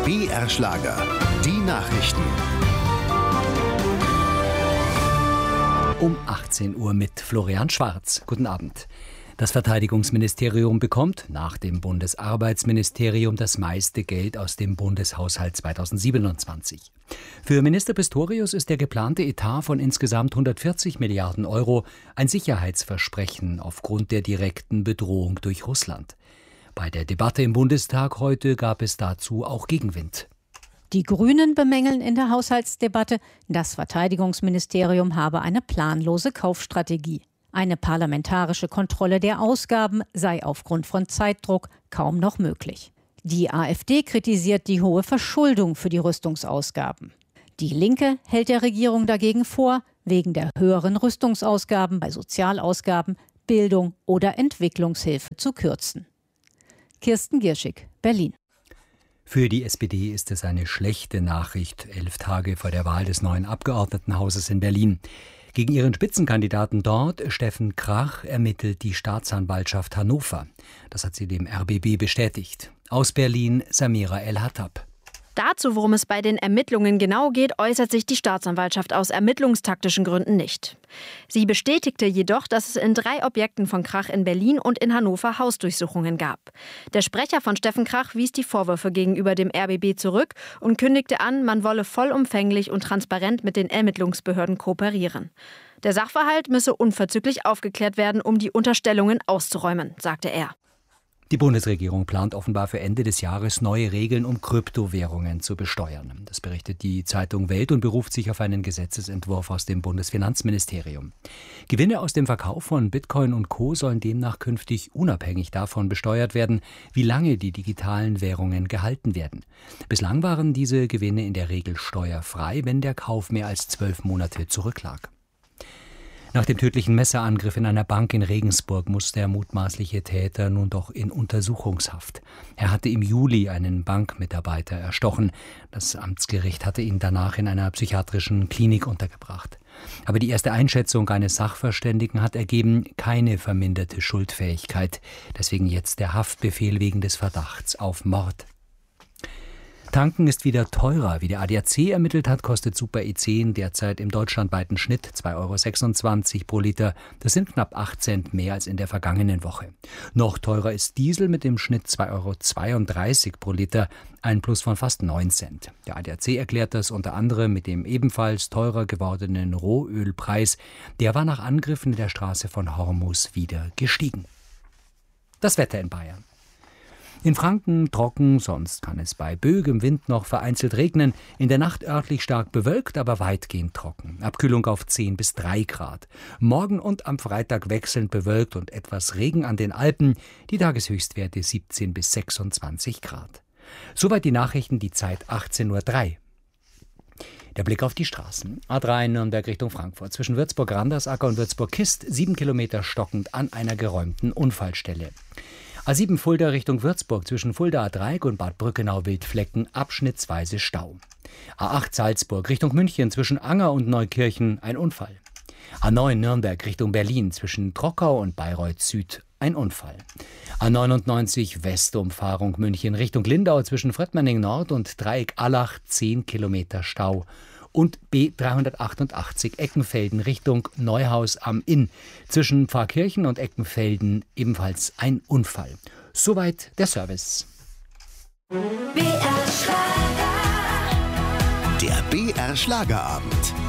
BR Schlager. Die Nachrichten. Um 18 Uhr mit Florian Schwarz. Guten Abend. Das Verteidigungsministerium bekommt nach dem Bundesarbeitsministerium das meiste Geld aus dem Bundeshaushalt 2027. Für Minister Pistorius ist der geplante Etat von insgesamt 140 Milliarden Euro ein Sicherheitsversprechen aufgrund der direkten Bedrohung durch Russland. Bei der Debatte im Bundestag heute gab es dazu auch Gegenwind. Die Grünen bemängeln in der Haushaltsdebatte, das Verteidigungsministerium habe eine planlose Kaufstrategie. Eine parlamentarische Kontrolle der Ausgaben sei aufgrund von Zeitdruck kaum noch möglich. Die AfD kritisiert die hohe Verschuldung für die Rüstungsausgaben. Die Linke hält der Regierung dagegen vor, wegen der höheren Rüstungsausgaben bei Sozialausgaben, Bildung oder Entwicklungshilfe zu kürzen. Kirsten Gierschig, Berlin. Für die SPD ist es eine schlechte Nachricht, 11 Tage vor der Wahl des neuen Abgeordnetenhauses in Berlin. Gegen ihren Spitzenkandidaten dort, Steffen Krach, ermittelt die Staatsanwaltschaft Hannover. Das hat sie dem RBB bestätigt. Aus Berlin, Samira El-Hattab. Dazu, worum es bei den Ermittlungen genau geht, äußert sich die Staatsanwaltschaft aus ermittlungstaktischen Gründen nicht. Sie bestätigte jedoch, dass es in 3 Objekten von Krach in Berlin und in Hannover Hausdurchsuchungen gab. Der Sprecher von Steffen Krach wies die Vorwürfe gegenüber dem RBB zurück und kündigte an, man wolle vollumfänglich und transparent mit den Ermittlungsbehörden kooperieren. Der Sachverhalt müsse unverzüglich aufgeklärt werden, um die Unterstellungen auszuräumen, sagte er. Die Bundesregierung plant offenbar für Ende des Jahres neue Regeln, um Kryptowährungen zu besteuern. Das berichtet die Zeitung Welt und beruft sich auf einen Gesetzesentwurf aus dem Bundesfinanzministerium. Gewinne aus dem Verkauf von Bitcoin und Co. sollen demnach künftig unabhängig davon besteuert werden, wie lange die digitalen Währungen gehalten werden. Bislang waren diese Gewinne in der Regel steuerfrei, wenn der Kauf mehr als 12 Monate zurücklag. Nach dem tödlichen Messerangriff in einer Bank in Regensburg muss der mutmaßliche Täter nun doch in Untersuchungshaft. Er hatte im Juli einen Bankmitarbeiter erstochen. Das Amtsgericht hatte ihn danach in einer psychiatrischen Klinik untergebracht. Aber die erste Einschätzung eines Sachverständigen hat ergeben, keine verminderte Schuldfähigkeit. Deswegen jetzt der Haftbefehl wegen des Verdachts auf Mord. Tanken ist wieder teurer. Wie der ADAC ermittelt hat, kostet Super E10 derzeit im deutschlandweiten Schnitt 2,26 € pro Liter. Das sind knapp 8 Cent mehr als in der vergangenen Woche. Noch teurer ist Diesel mit dem Schnitt 2,32 € pro Liter, ein Plus von fast 9 Cent. Der ADAC erklärt das unter anderem mit dem ebenfalls teurer gewordenen Rohölpreis. Der war nach Angriffen in der Straße von Hormuz wieder gestiegen. Das Wetter in Bayern. In Franken trocken, sonst kann es bei böigem Wind noch vereinzelt regnen. In der Nacht örtlich stark bewölkt, aber weitgehend trocken. Abkühlung auf 10 bis 3 Grad. Morgen und am Freitag wechselnd bewölkt und etwas Regen an den Alpen. Die Tageshöchstwerte 17 bis 26 Grad. Soweit die Nachrichten, die Zeit 18:03 Uhr. Der Blick auf die Straßen. A3 Nürnberg Richtung Frankfurt. Zwischen Würzburg-Randersacker und Würzburg-Kist 7 Kilometer stockend an einer geräumten Unfallstelle. A7 Fulda Richtung Würzburg, zwischen Fulda-Dreieck und Bad Brückenau-Wildflecken, abschnittsweise Stau. A8 Salzburg Richtung München, zwischen Anger und Neukirchen, ein Unfall. A9 Nürnberg Richtung Berlin, zwischen Trockau und Bayreuth Süd, ein Unfall. A99 Westumfahrung München Richtung Lindau, zwischen Fröttmanning Nord und Dreieck Allach, 10 Kilometer Stau. Und B388 Eckenfelden Richtung Neuhaus am Inn. Zwischen Pfarrkirchen und Eckenfelden ebenfalls ein Unfall. Soweit der Service. Der BR Schlagerabend.